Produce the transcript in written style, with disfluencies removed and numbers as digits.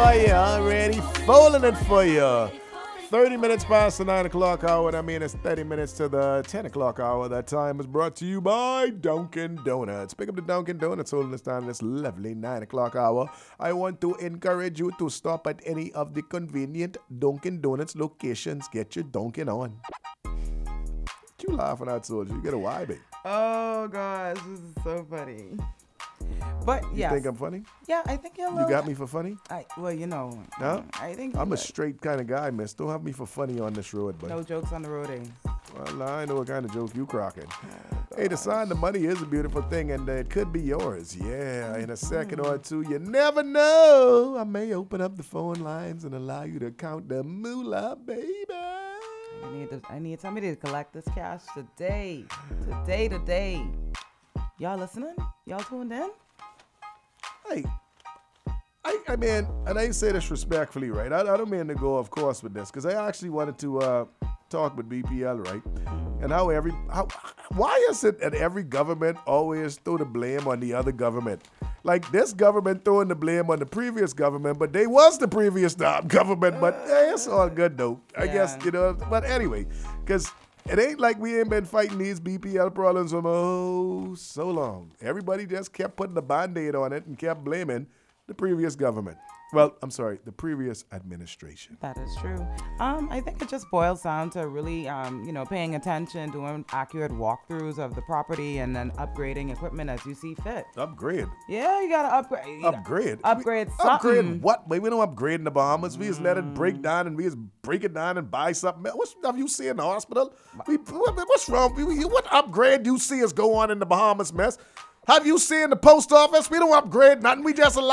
for you. Ready folding it for you. 30 minutes past the 9 o'clock hour. That means it's 30 minutes to the 10 o'clock hour. That time is brought to you by Dunkin' Donuts. Pick up the Dunkin' Donuts holding us down this lovely 9 o'clock hour. I want to encourage you to stop at any of the convenient Dunkin' Donuts locations. Get your Dunkin' on. What you laughing at, Soldier? You get a YB. Oh, gosh. This is so funny. But, yeah. You think I'm funny? Yeah, I think you're a You little... got me for funny? Well, you know. Huh? I think... I'm a straight kind of guy, miss. Don't have me for funny on this road, but... No jokes on the road, eh? Well, I know what kind of joke you crocking. Hey, the sign of money is a beautiful thing, and it could be yours. Yeah, in a second or two, you never know. I may open up the phone lines and allow you to count the moolah, baby. I need somebody to collect this cash today. Today. Y'all listening? Y'all tuned in? Hey, I mean, and I say this respectfully, right? I don't mean to go off course with this, because I actually wanted to talk with BPL, right? And why is it that every government always throw the blame on the other government? Like this government throwing the blame on the previous government, but they was the previous government. But hey, it's all good though. I guess, you know. But anyway, because it ain't like we ain't been fighting these BPL problems for so long. Everybody just kept putting the Band-Aid on it and kept blaming the previous government. Well, I'm sorry, the previous administration. That is true. I think it just boils down to really, paying attention, doing accurate walkthroughs of the property, and then upgrading equipment as you see fit. Upgrade? Yeah, you gotta upgrade. Upgrade? Upgrade something. Upgrade what? We don't upgrade in the Bahamas. We just let it break down and we just break it down and buy something. What stuff you see in the hospital? What's wrong? What upgrade you see us go on in the Bahamas, mess? Have you seen the post office? We don't upgrade nothing. We just allow